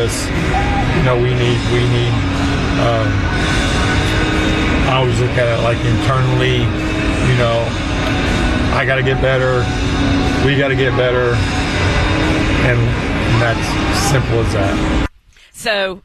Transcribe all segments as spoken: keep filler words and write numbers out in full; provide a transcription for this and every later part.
this. You know, we need, we need, um, I always look at it like internally, you know, I got to get better, we got to get better, and, and that's simple as that. So,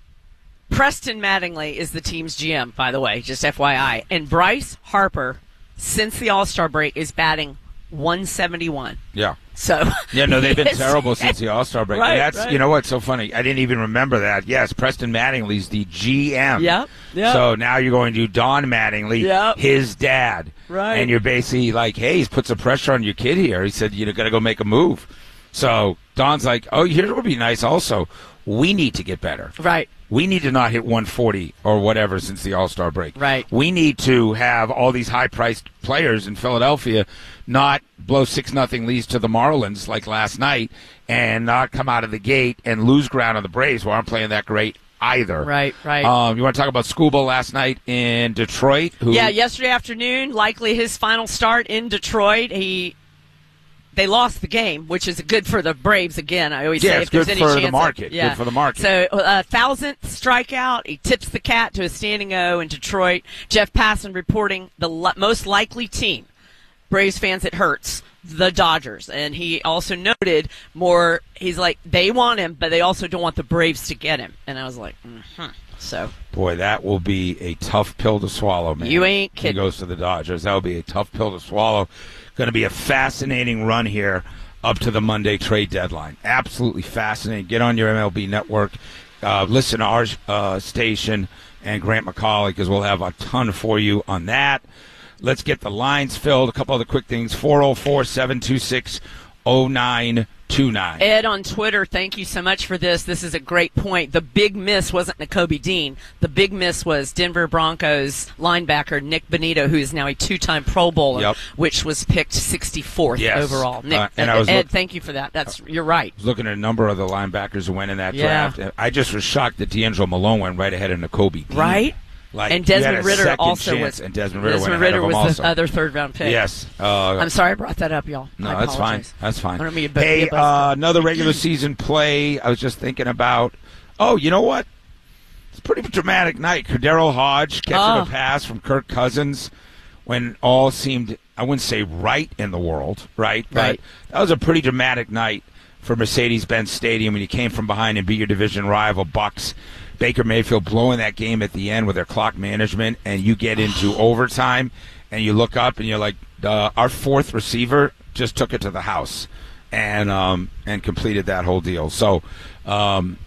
Preston Mattingly is the team's G M, by the way, just F Y I. And Bryce Harper, since the All-Star break, is batting one seventy-one. Yeah. So yeah, no, they've been terrible since the All-Star break. Right, That's right. You know what's so funny? I didn't even remember that. Yes, Preston Mattingly's the G M. Yep. Yep. So now you're going to Don Mattingly, Yep. his dad. Right. And you're basically like, hey, he's put some pressure on your kid here. He said, you got to go make a move. So Don's like, oh, here's what would be nice also. We need to get better. Right. We need to not hit one forty or whatever since the All-Star break. Right. We need to have all these high-priced players in Philadelphia not blow six nothing leads to the Marlins like last night and not come out of the gate and lose ground on the Braves who aren't playing that great either. Right, right. Um, you want to talk about Scuba last night in Detroit? Who, yeah, yesterday afternoon, likely his final start in Detroit. He They lost the game, which is good for the Braves again. I always yeah, say it's if there's good any for chance the market. Of, yeah. Good for the market. So a uh, thousandth strikeout. He tips the cat to a standing O in Detroit. Jeff Passan reporting the li- most likely team. Braves fans, it hurts. The Dodgers. And he also noted more, he's like, they want him, but they also don't want the Braves to get him. And I was like, mm-hmm. So. Boy, that will be a tough pill to swallow, man. You ain't kidding. He goes to the Dodgers. That will be a tough pill to swallow. Going to be a fascinating run here up to the Monday trade deadline. Absolutely fascinating. Get on your M L B network. Uh, listen to our uh, station and Grant McCauley because we'll have a ton for you on that. Let's get the lines filled. A couple other quick things. four oh four, seven two six, oh nine two nine. Ed on Twitter, thank you so much for this. This is a great point. The big miss wasn't Nakobe Dean. The big miss was Denver Broncos linebacker Nick Bonito, who is now a two-time Pro Bowler, yep. which was picked sixty-fourth yes. overall. Nick, uh, and I was Ed, look- thank you for that. That's You're right. I was looking at a number of the linebackers who went in that yeah. draft. I just was shocked that D'Angelo Malone went right ahead of Nakobe Dean. Right? Like, and Desmond you had a Ritter second also chance, was. And Desmond Ritter, Desmond went Ritter ahead of was him the also. other third-round pick. Yes. Uh, I'm sorry I brought that up, y'all. No, I that's fine. apologize. That's fine. I don't mean to hey, be a uh, another regular season play. I was just thinking about. Oh, you know what? It's a pretty dramatic night. Cordero Hodge catching oh. a pass from Kirk Cousins when all seemed, I wouldn't say right in the world, right? Right. But that was a pretty dramatic night for Mercedes-Benz Stadium when you came from behind and beat your division rival Bucks. Baker Mayfield blowing that game at the end with their clock management, and you get into overtime, and you look up and you're like, uh, our fourth receiver just took it to the house and um, and completed that whole deal. So um,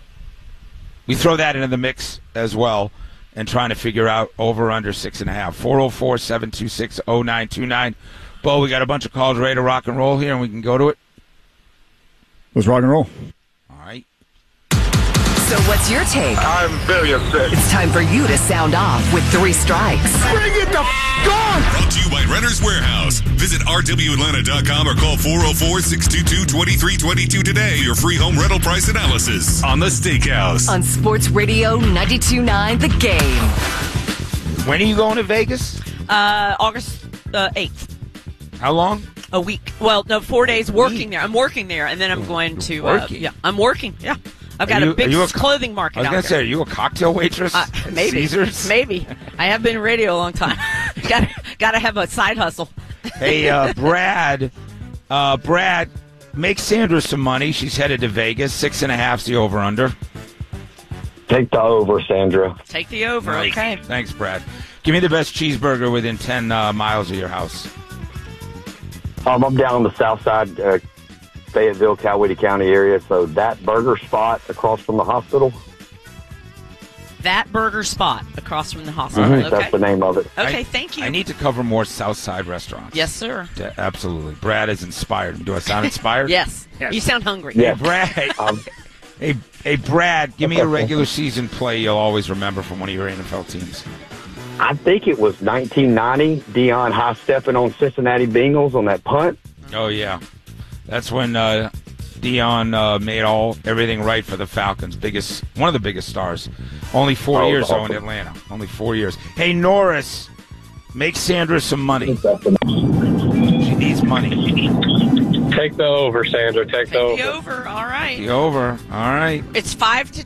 we throw that into the mix as well and trying to figure out over under six and a half. four oh four, seven two six, oh nine two nine. Bo, we got a bunch of calls ready to rock and roll here, and we can go to it. Let's rock and roll. All right. So what's your take? I'm very upset. It's time for you to sound off with Three Strikes. Bring it the f*** on! Brought to you by Renter's Warehouse. Visit r w atlanta dot com or call four oh four, six two two, two three two two today for your free home rental price analysis on The Steakhouse. On Sports Radio ninety-two point nine The Game. When are you going to Vegas? Uh, August uh, eighth. How long? A week. Well, no, four days working there. I'm working there, and then I'm going to. Uh, Working? yeah, I'm working. Yeah, I've got Are you- a big are you a- clothing market I was out going to there. say, are you a cocktail waitress? Uh, maybe, Caesars? maybe. I have been in radio a long time. got got to have a side hustle. Hey, uh, Brad, uh, Brad, make Sandra some money. She's headed to Vegas. Six and a half's the over-under. Take the over, Sandra. Take the over. Okay. Thanks, Brad. Give me the best cheeseburger within ten uh, miles of your house. Um, I'm down on the south side, uh, Fayetteville, Coweta County area, so that burger spot across from the hospital. That burger spot across from the hospital. Mm-hmm. Okay. That's the name of it. Okay, I, thank you. I need to cover more South Side restaurants. Yes, sir. D- absolutely. Brad is inspired. Do I sound inspired? Yes. Yes. You sound hungry. Yeah. Hey, Brad. Um, hey, hey, Brad, give me a regular season play you'll always remember from one of your N F L teams. I think it was nineteen ninety, Deion high-stepping on Cincinnati Bengals on that punt. Oh, yeah. That's when uh, Dion uh, made all everything right for the Falcons. Biggest, one of the biggest stars. Only four Oh, years, though, in awesome. Atlanta. Only four years. Hey, Norris, make Sandra some money. She needs money. Take the over, Sandra. Take, Take the over. the over. All right. The over. All right. It's five to